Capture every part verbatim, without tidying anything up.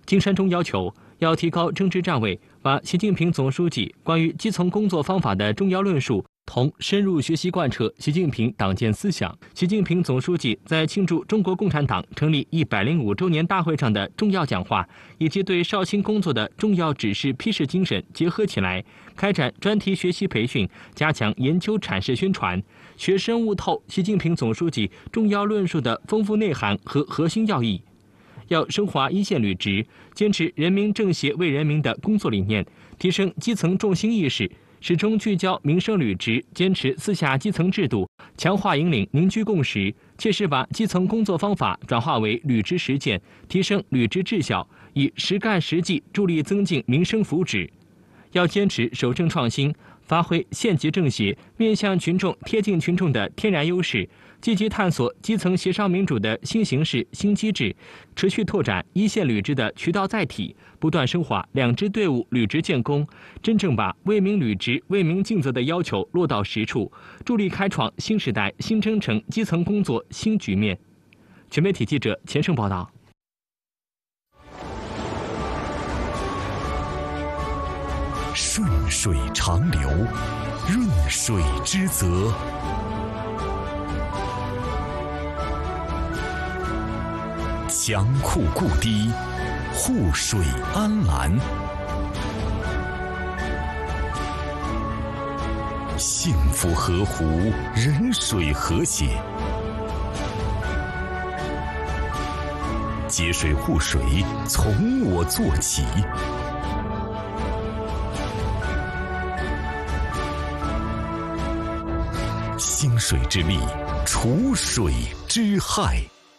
金山中要求要提高政治站位，把习近平总书记关于基层工作方法的重要论述同深入学习贯彻习近平党建思想。习近平总书记在庆祝中国共产党成立一百零五周年大会上的重要讲话，以及对绍兴工作的重要指示批示精神结合起来，开展专题学习培训，加强研究阐释宣传，学深悟透习近平总书记重要论述的丰富内涵和核心要义。要升华一线履职，坚持人民政协为人民的工作理念，提升基层重心意识，始终聚焦民生履职，坚持四下基层制度，强化引领凝聚共识，切实把基层工作方法转化为履职实践，提升履职质效，以实干实际助力增进民生福祉。要坚持守正创新，发挥县级政协面向群众、贴近群众的天然优势，积极探索基层协商民主的新形式、新机制，持续拓展一线履职的渠道载体，不断深化两支队伍履职建功，真正把为民履职、为民尽责的要求落到实处，助力开创新时代新征程基层工作新局面。全媒体记者钱胜报道。 顺水长流，润水之泽。强库固堤，护水安澜。幸福河湖，人水和谐。节水护水，从我做起。兴水之力，除水之害。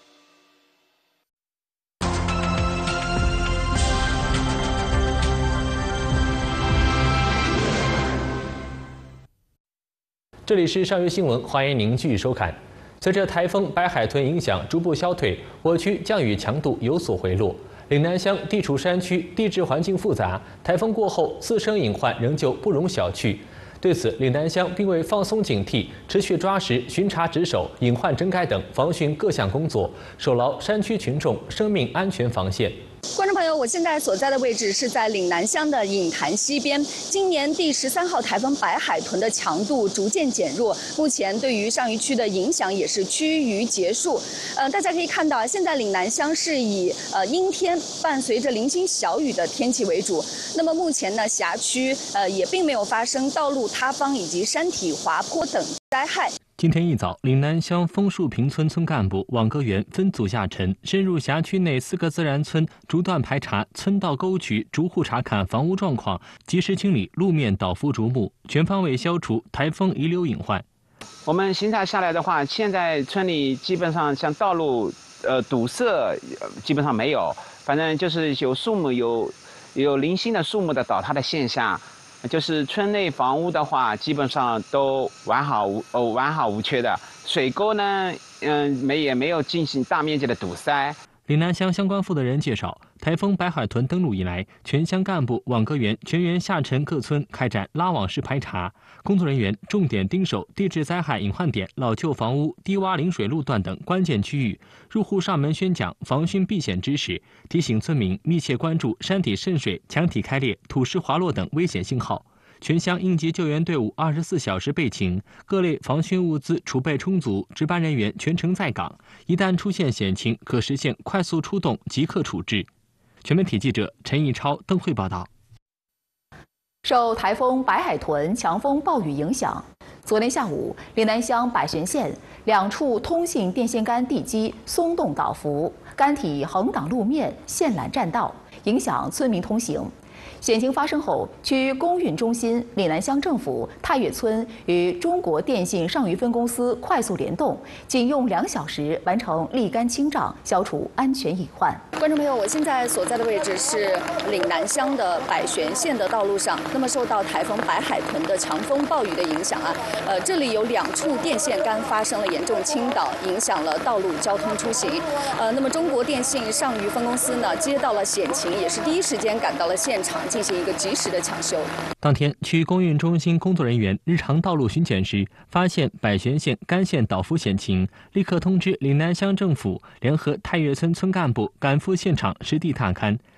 这里是上游新闻，欢迎您继续收看。随着台风白海豚影响逐步消退，我区降雨强度有所回落。岭南乡地处山区，地质环境复杂，台风过后自身隐患仍旧不容小觑。对此，岭南乡并未放松警惕，持续抓实巡查值守、隐患整改等防汛各项工作，守牢山区群众生命安全防线。 观众朋友，我现在所在的位置是在岭南乡的隐潭西边。今年第十三号台风白海豚的强度逐渐减弱，目前对于上渔区的影响也是趋于结束。呃，大家可以看到，现在岭南乡是以呃阴天伴随着零星小雨的天气为主。那么目前呢，辖区呃也并没有发生道路塌方以及山体滑坡等灾害。 今天一早，岭南乡枫树坪村村干部网格员分组下沉，深入辖区内四个自然村，逐段排查村道沟渠，逐户查看房屋状况，及时清理路面倒伏竹木，全方位消除台风遗留隐患。 我们巡查下来的话，现在村里基本上像道路呃堵塞基本上没有，反正就是有树木有有零星的树木的倒塌的现象。就是村内房屋的话，基本上都完好无哦完好无缺的。水沟呢，嗯，没也没有进行大面积的堵塞。 岭南乡相关负责人介绍，台风白海豚登陆以来，全乡干部、网格员全员下沉各村，开展拉网式排查。工作人员重点盯守地质灾害隐患点、老旧房屋、低洼临水路段等关键区域，入户上门宣讲防汛避险知识，提醒村民密切关注山体渗水、墙体开裂、土石滑落等危险信号。全乡应急救援队伍二十四小时备勤，各类防汛物资储备充足，值班人员全程在岗，一旦出现险情，可实现快速出动，即刻处置。全媒体记者陈义超、邓慧报道。 受台风白海豚强风暴雨影响，昨天下午，岭南乡百玄县两处通信电线杆地基松动倒伏，杆体横挡路面，线缆占道，影响村民通行。险情发生后，区公运中心、岭南乡政府、太岳村与中国电信上虞分公司快速联动，仅用两小时完成立竿清障，消除安全隐患。 观众朋友，我现在所在的位置是岭南乡的百玄县的道路上。那么受到台风白海豚的强风暴雨的影响啊，呃，这里有两处电线杆发生了严重倾倒，影响了道路交通出行。呃，那么中国电信上虞分公司呢，接到了险情，也是第一时间赶到了现场，进行一个及时的抢修。 当天，区公运中心工作人员日常道路巡检时，发现百玄县干线倒伏险情，立刻通知岭南乡政府，联合太岳村村干部赶赴现场实地踏勘，